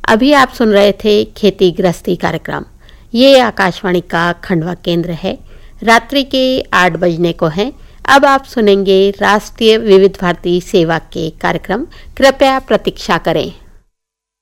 अभी आप सुन रहे थे खेती गृहस्थी कार्यक्रम। ये आकाशवाणी का खंडवा केंद्र है। रात्रि के 8 बजने को हैं। अब आप सुनेंगे राष्ट्रीय विविध भारती सेवा के कार्यक्रम। कृपया प्रतीक्षा करें।